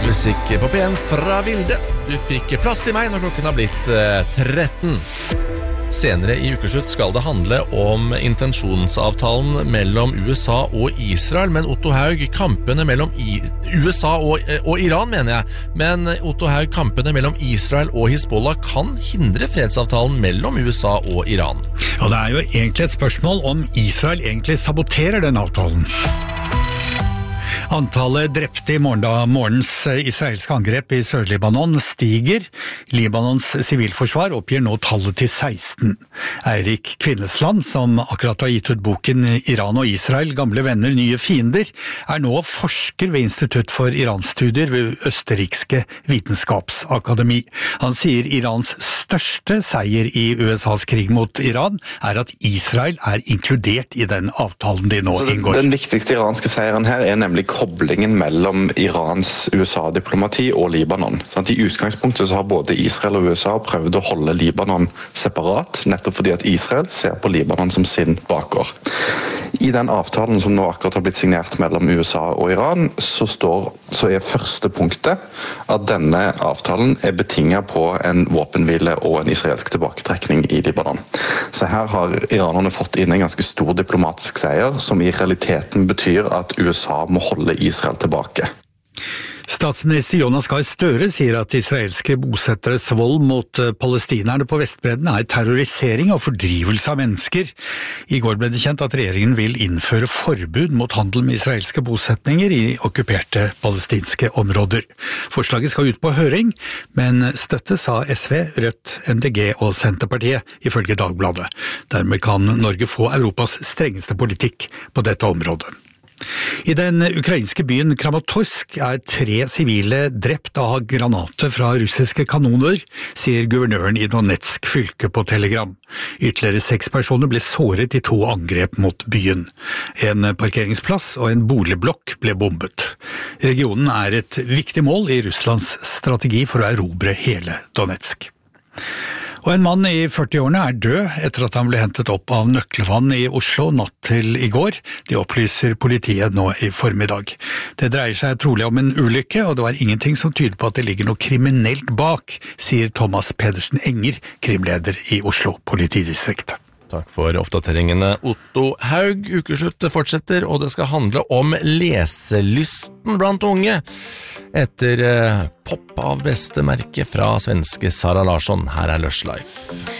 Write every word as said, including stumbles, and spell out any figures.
Musikk på P en fra Vilde. Du fikk plass til meg når klokken har blitt eh, tretten. Senere i ukeslutt skal det handle om intensjonsavtalen mellom U S A og Israel, men Otto Haug, kampene mellom I U S A og, og Iran, mener jeg. Men Otto Haug, kampene mellom Israel og Hizbollah kan hindre fredsavtalen mellom U S A og Iran. Og det er jo egentlig et spørsmål om Israel egentlig saboterer den avtalen. Antallet drepte i morgens israelske angrep i Sør-Libanon stiger. Libanons sivilforsvar oppgir nå tallet til seksten. Eirik Kvinnesland, som akkurat har gitt ut boken Iran og Israel, gamle venner, nye fiender, er nå forsker ved Institutt for Iranstudier ved Østerrikske Vitenskapsakademi. Han sier Irans største seier i U S A's krig mot Iran er at Israel er inkludert i den avtalen de nå inngår. Den viktigste iranske seieren her er nemlig koblingen mellom Irans U S A-diplomati og Libanon. I utgangspunktet så har både Israel og U S A prøvd å holde Libanon separat, nettopp fordi at Israel ser på Libanon som sin bakgård. I den avtalen som nå akkurat har blitt signert mellom U S A og Iran, så, står, så er første punktet at denne avtalen er betinget på en våpenhvile og en israelsk tilbaketrekning i Libanon. Så her har iranerne fått inn en ganske stor diplomatisk seier, som i realiteten betyr at U S A må holde Israel tilbake. Statsminister Jonas Gahr Støre sier at israelske bosetteres vold mot palestinerne på Vestbredden er terrorisering og fordrivelse av mennesker. I går ble det kjent at regjeringen vil innføre forbud mot handel med israelske bosetninger i okkuperte palestinske områder. Forslaget skal ut på høring, men støttes av S V, Rødt, M D G og Senterpartiet, ifølge Dagbladet. Dermed kan Norge få Europas strengeste politikk på dette området. I den ukrainske byen Kramatorsk er tre sivile drept av granater fra russiske kanoner, sier guvernøren i Donetsk fylke på Telegram. Ytterligere seks personer ble såret i to angrep mot byen. En parkeringsplass og en boligblokk ble bombet. Regionen er et viktig mål i Russlands strategi for å erobre hele Donetsk. Og en mann i førti-årene er død etter at han ble hentet opp av nøkkelvann i Oslo natt til i går. Det opplyser politiet nå i formiddag. Det dreier seg trolig om en ulykke, og det var ingenting som tyder på at det ligger noe kriminelt bak, sier Thomas Pedersen Enger, krimleder i Oslo politidistrikt. Takk for oppdateringene, Otto Haug. Ukeslutt fortsetter, og det skal handle om leselysten blant unge. Etter eh, pop av beste merke fra svenske Sara Larsson, her er Lush Life.